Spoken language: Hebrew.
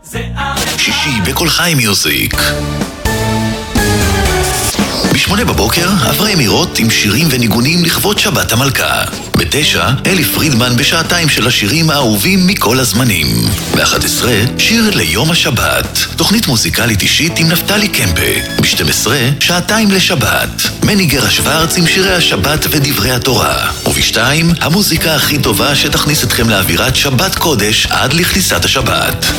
שישי בכל חי מיוזיק. ב8 בבוקר, אברהם מירות עם שירים וניגונים לכבוד שבת המלכה. ב9, אלי פרידמן בשעתיים של השירים האהובים מכל הזמנים. ב11, שיר ליום השבת. תוכנית מוזיקלית אישית עם נפתלי קמפה. ב12, שעתיים לשבת. מני גרה שוורץ עם שירי השבת ודברי התורה. וב2, המוזיקה הכי טובה שתכניס אתכם לאווירת שבת קודש עד לכניסת השבת.